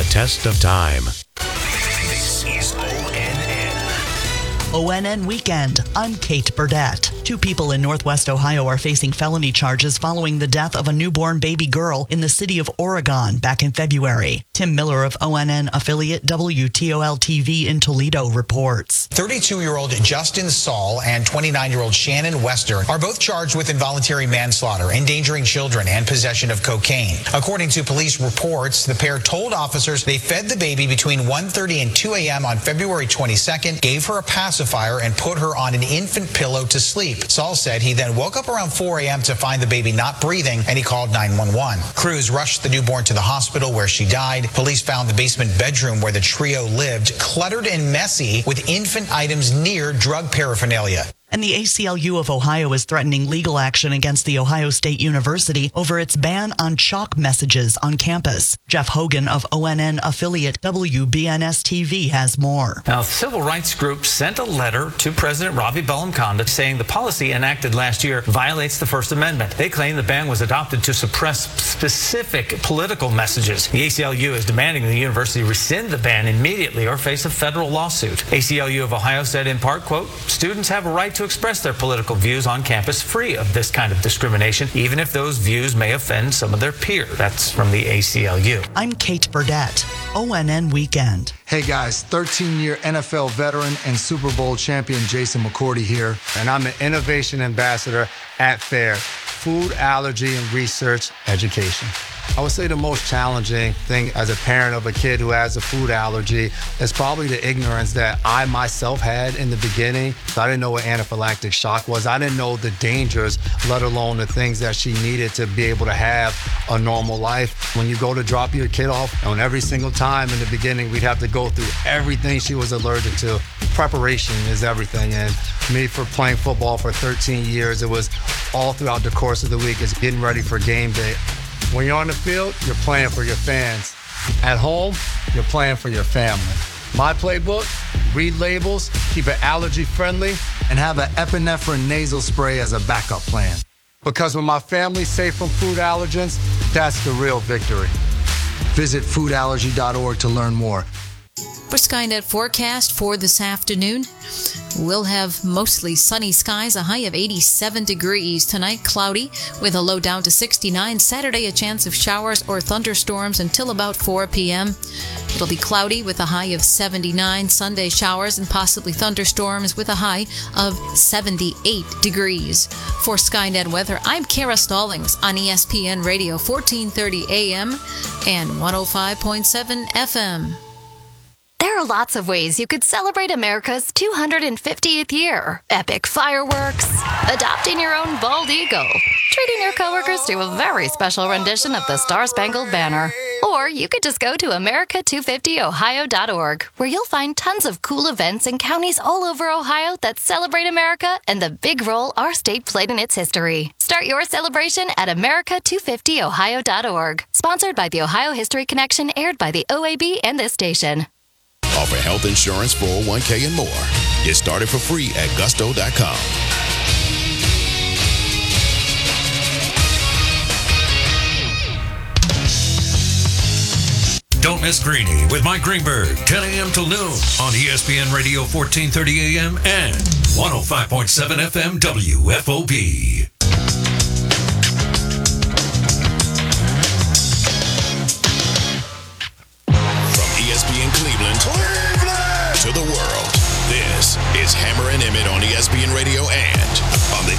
test of time. This is ONN. ONN Weekend. I'm Kate Burdett. 2 people in Northwest Ohio are facing felony charges following the death of a newborn baby girl in the city of Oregon back in February. Tim Miller of ONN affiliate WTOL-TV in Toledo reports. 32-year-old Justin Saul and 29-year-old Shannon Wester are both charged with involuntary manslaughter, endangering children, and possession of cocaine. According to police reports, the pair told officers they fed the baby between 1:30 and 2 a.m. on February 22nd, gave her a pacifier, and put her on an infant pillow to sleep. Saul said he then woke up around 4 a.m. to find the baby not breathing, and he called 911. Crews rushed the newborn to the hospital where she died. Police found the basement bedroom where the trio lived cluttered and messy with infant items near drug paraphernalia. And the ACLU of Ohio is threatening legal action against The Ohio State University over its ban on chalk messages on campus. Jeff Hogan of ONN affiliate WBNS-TV has more. Now, civil rights groups sent a letter to President Ravi Bellamkonda saying the policy enacted last year violates the First Amendment. They claim the ban was adopted to suppress specific political messages. The ACLU is demanding the university rescind the ban immediately or face a federal lawsuit. ACLU of Ohio said in part, quote, students have a right to express their political views on campus free of this kind of discrimination, even if those views may offend some of their peers. That's from the ACLU. I'm Kate Burdett, ONN Weekend. Hey guys, 13-year NFL veteran and Super Bowl champion Jason McCourty here, and I'm an innovation ambassador at FAIR, Food Allergy and Research Education. I would say the most challenging thing as a parent of a kid who has a food allergy is probably the ignorance that I myself had in the beginning. So I didn't know what anaphylactic shock was. I didn't know the dangers, let alone the things that she needed to be able to have a normal life. When you go to drop your kid off, and every single time in the beginning, we'd have to go through everything she was allergic to. Preparation is everything. And me, for playing football for 13 years, it was all throughout the course of the week. It's getting ready for game day. When you're on the field, you're playing for your fans. At home, you're playing for your family. My playbook, read labels, keep it allergy friendly, and have an epinephrine nasal spray as a backup plan. Because when my family's safe from food allergens, that's the real victory. Visit foodallergy.org to learn more. For Skynet forecast for this afternoon, we'll have mostly sunny skies, a high of 87 degrees. Tonight, cloudy with a low down to 69. Saturday, a chance of showers or thunderstorms until about 4 p.m. It'll be cloudy with a high of 79. Sunday, showers and possibly thunderstorms with a high of 78 degrees. For Skynet weather, I'm Kara Stallings on ESPN Radio 1430 AM and 105.7 FM. There are lots of ways you could celebrate America's 250th year. Epic fireworks, adopting your own bald eagle, treating your coworkers to a very special rendition of the Star-Spangled Banner. Or you could just go to America250ohio.org, where you'll find tons of cool events in counties all over Ohio that celebrate America and the big role our state played in its history. Start your celebration at America250ohio.org. Sponsored by the Ohio History Connection, aired by the OAB and this station. Offer health insurance, 401k, and more. Get started for free at gusto.com. Don't miss Greeny with Mike Greenberg, 10 a.m. till noon on ESPN Radio 1430 AM and 105.7 FM WFOB. To the world, this is Hammer and Emmett on ESPN Radio and